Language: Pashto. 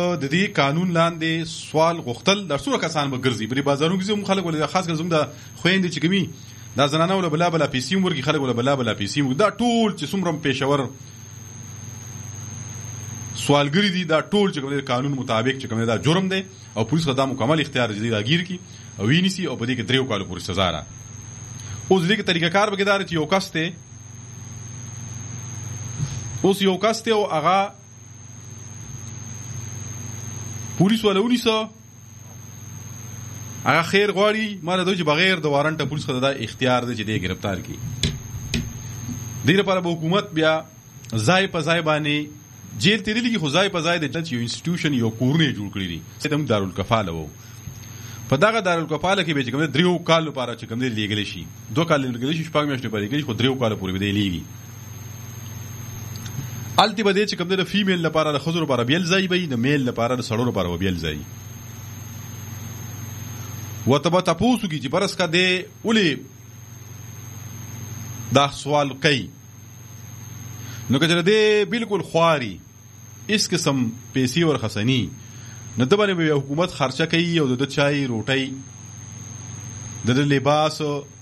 د دې قانون لاندې سوال غوښتل د څوره کسان به ګرځي په بازارونو کې زموږ خلک ولې خاص کر زموږ د خويندې چې کومي دا زنانه ولا بلا بلا پیسې ورګي خلک ولا بلا بلا پیسې دا ټول چې څومره پېښور سوالګری دي دا ټول چې کوم قانون مطابق چې کوم دا جرم دی او پولیس خدام مکمل اختیار دي راګیر کی او ویني او په دې کې 3 کال پورې سزا را اوس دې کې طریقه کار بګدار چې یو کسته اوس یو کسته او هغه پولیس ولونی سو هغه خیر غواړي ماره دوی بغیر د وارنټ پولیس خدای دا اختیار دی چې دې گرفتار کی دې لپاره به حکومت بیا ځای په ځای باندې جیل تیرلی کی خدای په ځای د یو انسټیټیوشن یو کورونه جوړ کړی دي ستم دارالکفاله وو په دغه دارالکفاله کې به چې کوم 3 کال لپاره چې کوم دی لیګل شي 2 کال لیګل شي شپږ میاشتې پرې کې خو 3 کال پورې دی لیګي الټي بده چې کوم دی د فیمیل لپاره د خزر لپاره بیل ځای وي د میل لپاره د سړو لپاره بیل ځای وتبه تاسو کې چې برس کا دی ولي دا سوال کوي نو کله دې بالکل خواري اس قسم پیسې ورخصنی نو د باندې حکومت خرچه کوي او د چای روټي د لباس